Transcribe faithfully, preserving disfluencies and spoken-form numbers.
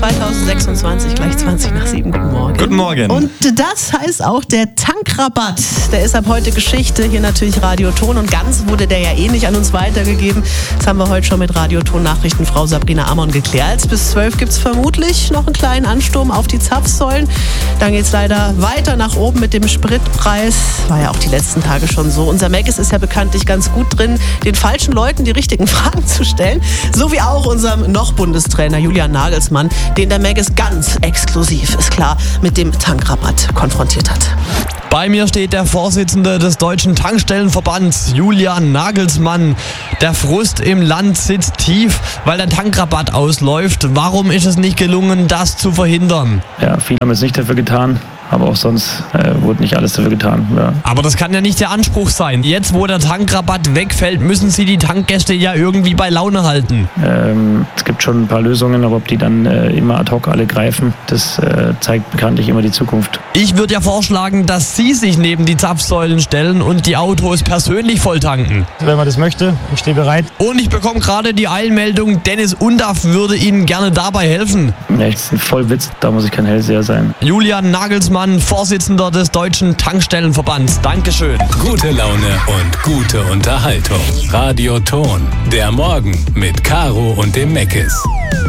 zweitausendsechsundzwanzig, gleich zwanzig nach sieben. Guten Morgen. Guten Morgen. Und das heißt auch der Tankrabatt. Der ist ab heute Geschichte. Hier natürlich Radioton. Und ganz wurde der ja eh nicht an uns weitergegeben. Das haben wir heute schon mit Radioton-Nachrichtenfrau Sabrina Amon geklärt. Bis zwölf gibt es vermutlich noch einen kleinen Ansturm auf die Zapfsäulen. Dann geht es leider weiter nach oben mit dem Spritpreis. War ja auch die letzten Tage schon so. Unser Meckes ist ja bekanntlich ganz gut drin, den falschen Leuten die richtigen Fragen zu stellen. So wie auch unserem noch Bundestrainer Julian Nagelsmann, den der Meckes ganz exklusiv, ist klar, mit dem Tankrabatt konfrontiert hat. Bei mir steht der Vorsitzende des Deutschen Tankstellenverbands, Julian Nagelsmann. Der Frust im Land sitzt tief, weil der Tankrabatt ausläuft. Warum ist es nicht gelungen, das zu verhindern? Ja, viele haben es nicht dafür getan. Aber auch sonst äh, wurde nicht alles dafür getan. Ja. Aber das kann ja nicht der Anspruch sein. Jetzt, wo der Tankrabatt wegfällt, müssen Sie die Tankgäste ja irgendwie bei Laune halten. Ähm, es gibt schon ein paar Lösungen, aber ob die dann äh, immer ad hoc alle greifen, das äh, zeigt bekanntlich immer die Zukunft. Ich würde ja vorschlagen, dass Sie sich neben die Zapfsäulen stellen und die Autos persönlich voll tanken. Wenn man das möchte, ich stehe bereit. Und ich bekomme gerade die Eilmeldung, Dennis Undaff würde Ihnen gerne dabei helfen. Ja, das ist ein Vollwitz, da muss ich kein Hellseher sein. Julian Nagelsmann, Vorsitzender des Deutschen Tankstellenverbands. Dankeschön. Gute Laune und gute Unterhaltung. Radioton. Der Morgen mit Caro und dem Meckes.